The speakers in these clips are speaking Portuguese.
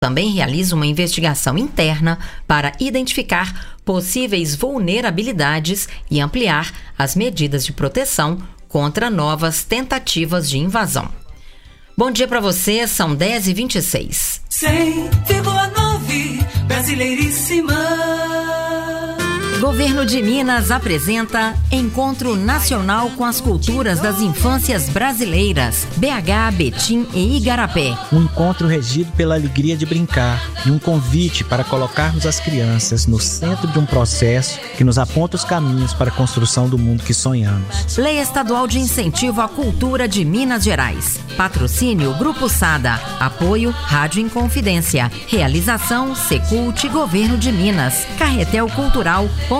Também realiza uma investigação interna para identificar possíveis vulnerabilidades e ampliar as medidas de proteção contra novas tentativas de invasão. Bom dia para você, são 10h26. 100,9 Brasileiríssima. Governo de Minas apresenta Encontro Nacional com as Culturas das Infâncias Brasileiras, BH, Betim e Igarapé. Um encontro regido pela alegria de brincar e um convite para colocarmos as crianças no centro de um processo que nos aponta os caminhos para a construção do mundo que sonhamos. Lei Estadual de Incentivo à Cultura de Minas Gerais. Patrocínio Grupo Sada. Apoio Rádio Inconfidência. Realização Secult Governo de Minas. Carretelcultural.com.br.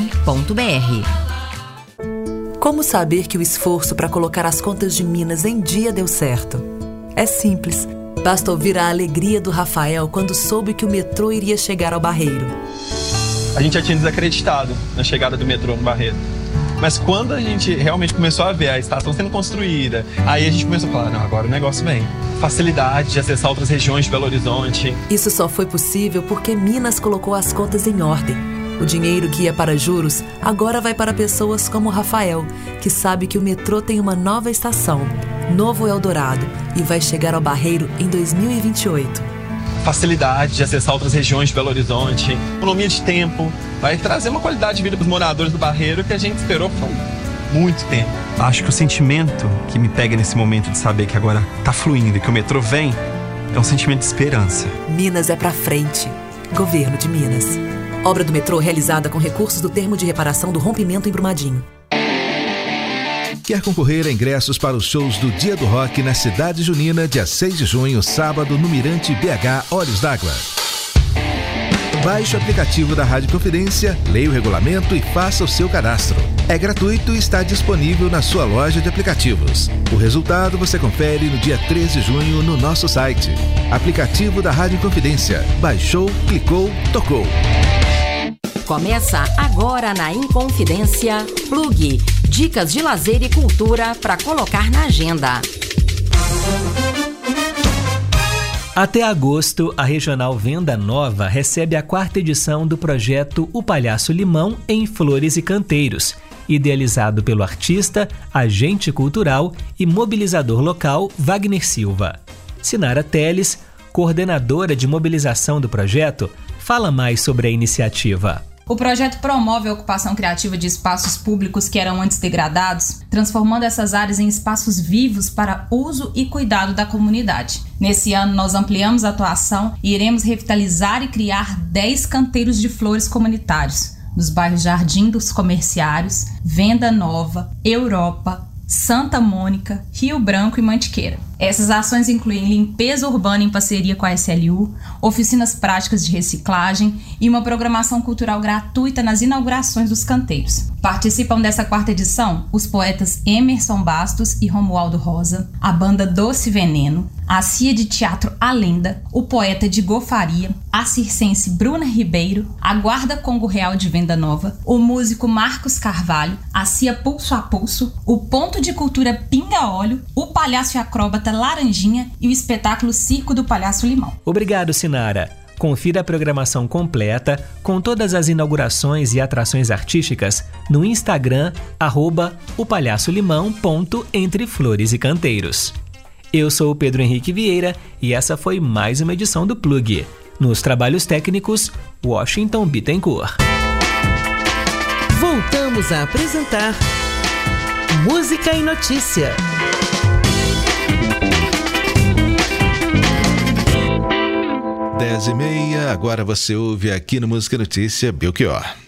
Como saber que o esforço para colocar as contas de Minas em dia deu certo? É simples. Basta ouvir a alegria do Rafael quando soube que o metrô iria chegar ao Barreiro. A gente já tinha desacreditado na chegada do metrô no Barreiro. Mas quando a gente realmente começou a ver a estação sendo construída, aí a gente começou a falar, não, agora o negócio vem. Facilidade de acessar outras regiões de Belo Horizonte. Isso só foi possível porque Minas colocou as contas em ordem. O dinheiro que ia para juros agora vai para pessoas como o Rafael, que sabe que o metrô tem uma nova estação, Novo Eldorado, e vai chegar ao Barreiro em 2028. Facilidade de acessar outras regiões de Belo Horizonte, economia de tempo, vai trazer uma qualidade de vida para os moradores do Barreiro que a gente esperou por muito tempo. Acho que o sentimento que me pega nesse momento de saber que agora está fluindo e que o metrô vem, é um sentimento de esperança. Minas é pra frente. Governo de Minas. Obra do metrô realizada com recursos do termo de reparação do rompimento em Brumadinho. Quer concorrer a ingressos para os shows do Dia do Rock na Cidade Junina, dia 6 de junho, sábado, no Mirante BH Olhos d'Água? Baixe o aplicativo da Rádio Confidência, leia o regulamento e faça o seu cadastro. É gratuito e está disponível na sua loja de aplicativos. O resultado você confere no dia 13 de junho no nosso site. Aplicativo da Rádio Confidência. Baixou, clicou, tocou. Começa agora na Inconfidência Plug. Dicas de lazer e cultura para colocar na agenda. Até agosto, a Regional Venda Nova recebe a 4ª edição do projeto O Palhaço Limão em Flores e Canteiros, idealizado pelo artista, agente cultural e mobilizador local Wagner Silva. Sinara Teles, coordenadora de mobilização do projeto, fala mais sobre a iniciativa. O projeto promove a ocupação criativa de espaços públicos que eram antes degradados, transformando essas áreas em espaços vivos para uso e cuidado da comunidade. Nesse ano, nós ampliamos a atuação e iremos revitalizar e criar 10 canteiros de flores comunitários, nos bairros Jardim dos Comerciários, Venda Nova, Europa, Santa Mônica, Rio Branco e Mantiqueira. Essas ações incluem limpeza urbana em parceria com a SLU, oficinas práticas de reciclagem e uma programação cultural gratuita nas inaugurações dos canteiros. Participam dessa 4ª edição os poetas Emerson Bastos e Romualdo Rosa, a banda Doce Veneno, a CIA de Teatro A Lenda, o poeta Edgô Faria, a circense Bruna Ribeiro, a Guarda Congo Real de Venda Nova, o músico Marcos Carvalho, a CIA Pulso a Pulso, o Ponto de Cultura Pinga Óleo, o palhaço e acróbata Laranjinha e o espetáculo Circo do Palhaço Limão. Obrigado, Sinara. Confira a programação completa com todas as inaugurações e atrações artísticas no Instagram @opalhaçolimão.entre flores e canteiros. Eu sou o Pedro Henrique Vieira e essa foi mais uma edição do Plug. Nos trabalhos técnicos, Washington Bittencourt. Voltamos a apresentar Música e Notícia. 10h30, agora você ouve aqui no Música e Notícia Belchior.